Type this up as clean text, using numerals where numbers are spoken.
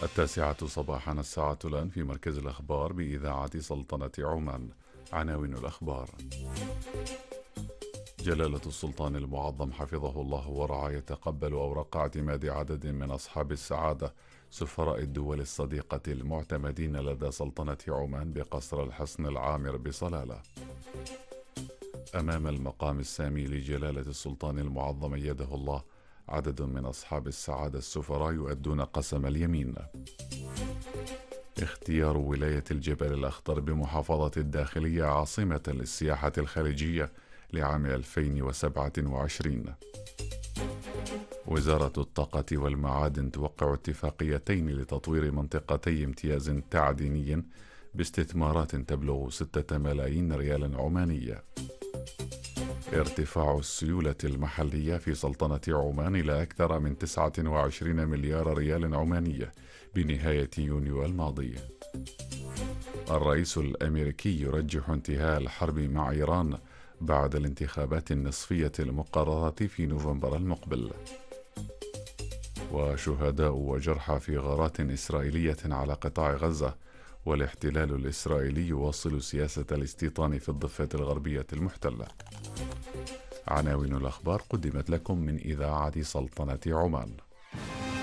التاسعة صباحا الساعة الآن في مركز الأخبار بإذاعة سلطنة عمان. عناوين الأخبار: جلالة السلطان المعظم حفظه الله ورعاه يتقبل أوراق اعتماد عدد من أصحاب السعادة سفراء الدول الصديقة المعتمدين لدى سلطنة عمان بقصر الحصن العامر بصلالة. أمام المقام السامي لجلالة السلطان المعظم أيده الله، عدد من أصحاب السعادة السفراء يؤدون قسم اليمين. اختيار ولاية الجبل الأخضر بمحافظة الداخلية عاصمة للسياحة الخارجية لعام 2027. وزارة الطاقة والمعادن توقع اتفاقيتين لتطوير منطقتي امتياز تعديني باستثمارات تبلغ 6 ملايين ريال عمانية. ارتفاع السيولة المحلية في سلطنة عمان إلى أكثر من 29 مليار ريال عمانية بنهاية يونيو الماضي. الرئيس الأمريكي يرجح انتهاء الحرب مع إيران بعد الانتخابات النصفية المقررة في نوفمبر المقبل. وشهداء وجرحى في غارات إسرائيلية على قطاع غزة، والاحتلال الإسرائيلي يواصل سياسة الاستيطان في الضفة الغربية المحتلة. عناوين الأخبار قدمت لكم من إذاعة سلطنة عمان.